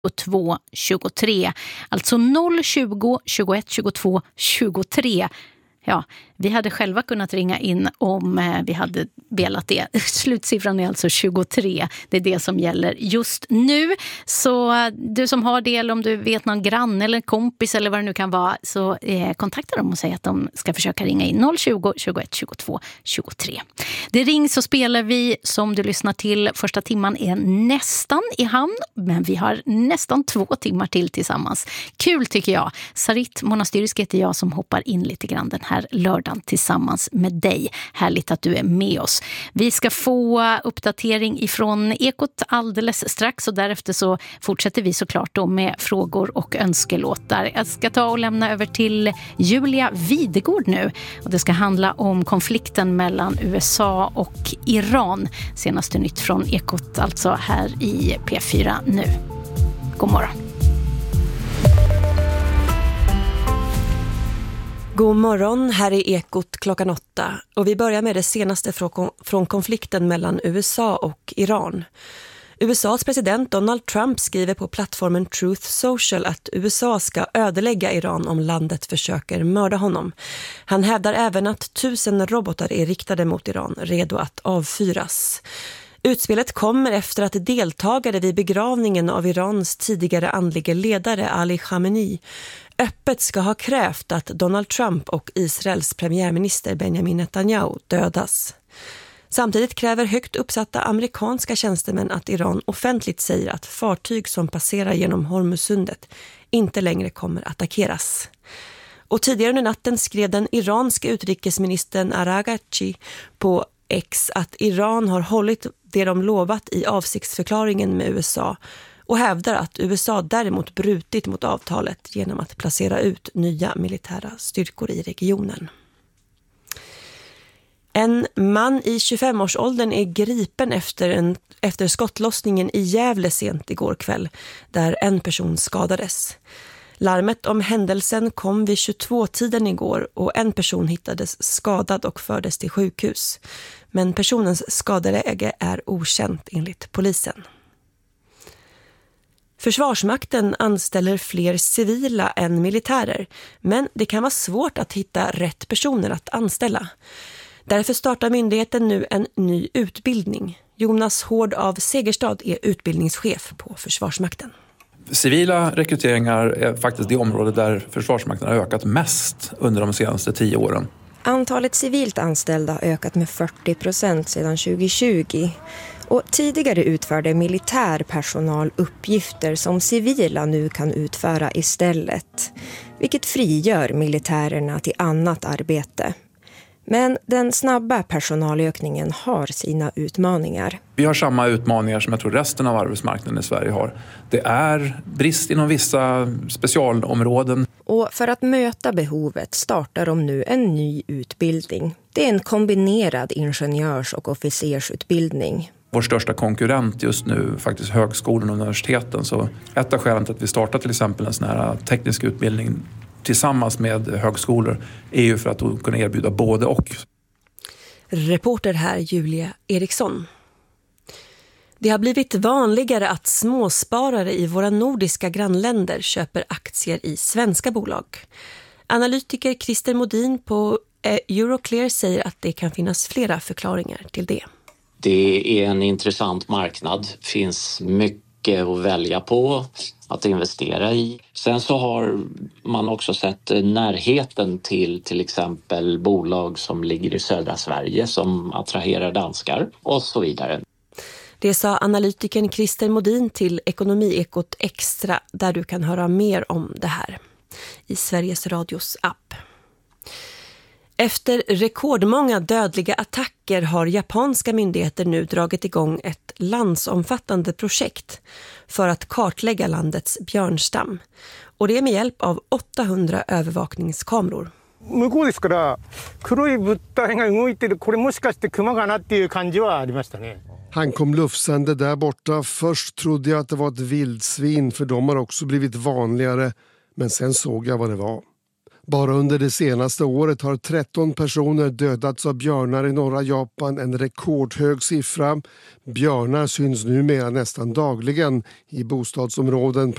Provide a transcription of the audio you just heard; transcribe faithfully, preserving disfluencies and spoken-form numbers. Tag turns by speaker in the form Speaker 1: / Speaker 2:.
Speaker 1: tjugotvå tjugotre. Alltså noll tjugo tjugoett tjugotvå tjugotre. Ja, vi hade själva kunnat ringa in om eh, vi hade velat det. Slutsiffran är alltså tjugotre. Det är det som gäller just nu. Så eh, du som har det, eller om du vet någon granne eller kompis eller vad det nu kan vara, så eh, kontakta dem och säg att de ska försöka ringa in noll tjugo tjugoett tjugotvå tjugotre. Det rings så spelar vi som du lyssnar till. Första timman är nästan i hamn, men vi har nästan två timmar till tillsammans. Kul tycker jag. Sarit Monastyrisk heter jag som hoppar in lite grann den här lördagen tillsammans med dig. Härligt att du är med oss. Vi ska få uppdatering ifrån Ekot alldeles strax, och därefter så fortsätter vi såklart då med frågor och önskelåtar. Jag ska ta och lämna över till Julia Videgård nu, och det ska handla om konflikten mellan U S A och Iran. Senaste nytt från Ekot alltså här i P fyra nu. God morgon.
Speaker 2: God morgon, här är Ekot klockan åtta, och vi börjar med det senaste från konflikten mellan U S A och Iran. U S A:s president Donald Trump skriver på plattformen Truth Social att U S A ska ödelägga Iran om landet försöker mörda honom. Han hävdar även att tusen robotar är riktade mot Iran, redo att avfyras. Utspelet kommer efter att deltagare vid begravningen av Irans tidigare andlige ledare Ali Khamenei öppet ska ha krävt att Donald Trump och Israels premiärminister Benjamin Netanyahu dödas. Samtidigt kräver högt uppsatta amerikanska tjänstemän att Iran offentligt säger att fartyg som passerar genom Hormuzsundet inte längre kommer attackeras. Och tidigare under natten skrev den iranska utrikesministern Araghchi på X att Iran har hållit det de lovat i avsiktsförklaringen med U S A, och hävdar att U S A däremot brutit mot avtalet genom att placera ut nya militära styrkor i regionen. En man i tjugofemårsåldern är gripen efter, en, efter skottlossningen i Gävle sent igår kväll, där en person skadades. Larmet om händelsen kom vid tjugotvå-tiden igår, och en person hittades skadad och fördes till sjukhus. Men personens skadeläge är okänt enligt polisen. Försvarsmakten anställer fler civila än militärer, men det kan vara svårt att hitta rätt personer att anställa. Därför startar myndigheten nu en ny utbildning. Jonas Hård av Segerstad är utbildningschef på Försvarsmakten.
Speaker 3: Civila rekryteringar är faktiskt det område där Försvarsmakten har ökat mest under de senaste tio åren.
Speaker 4: Antalet civilt anställda har ökat med fyrtio procent sedan tjugohundratjugo. Och tidigare utförde militär personal uppgifter som civila nu kan utföra istället, vilket frigör militärerna till annat arbete. Men den snabba personalökningen har sina utmaningar.
Speaker 3: Vi har samma utmaningar som jag tror resten av arbetsmarknaden i Sverige har. Det är brist inom vissa specialområden.
Speaker 4: Och för att möta behovet startar de nu en ny utbildning. Det är en kombinerad ingenjörs- och officersutbildning.
Speaker 3: Vår största konkurrent just nu faktiskt högskolan och universiteten. Så ett av skälen till att vi startar till exempel en sån här teknisk utbildning tillsammans med högskolor är ju för att kunna erbjuda både och.
Speaker 2: Reporter här Julia Eriksson. Det har blivit vanligare att småsparare i våra nordiska grannländer köper aktier i svenska bolag. Analytiker Christer Modin på Euroclear säger att det kan finnas flera förklaringar till det.
Speaker 5: Det är en intressant marknad, finns mycket att välja på, att investera i. Sen så har man också sett närheten till till exempel bolag som ligger i södra Sverige som attraherar danskar och så vidare.
Speaker 2: Det sa analytikern Christer Modin till Ekonomiekot Extra, där du kan höra mer om det här i Sveriges Radios app. Efter rekordmånga dödliga attacker har japanska myndigheter nu dragit igång ett landsomfattande projekt för att kartlägga landets björnstam. Och det är med hjälp av åttahundra övervakningskameror.
Speaker 6: Han kom lufsande där borta. Först trodde jag att det var ett vildsvin, för de har också blivit vanligare. Men sen såg jag vad det var. Bara under det senaste året har tretton personer dödats av björnar i norra Japan, en rekordhög siffra. Björnar syns numera nästan dagligen i bostadsområden